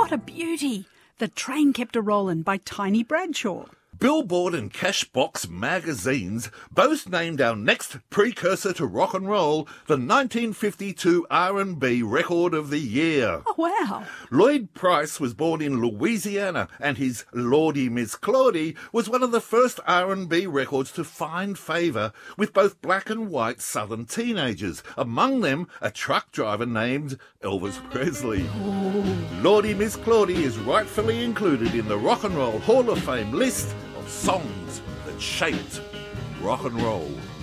what a beauty! The Train Kept A-Rollin' by Tiny Bradshaw. Billboard and Cashbox magazines both named our next precursor to rock and roll the 1952 R&B Record of the Year. Oh, wow. Lloyd Price was born in Louisiana, and his Lordy Miss Claudie was one of the first R&B records to find favour with both black and white southern teenagers, among them a truck driver named Elvis Presley. Oh. Lordy Miss Claudie is rightfully included in the Rock and Roll Hall of Fame list of songs that shaped rock and roll.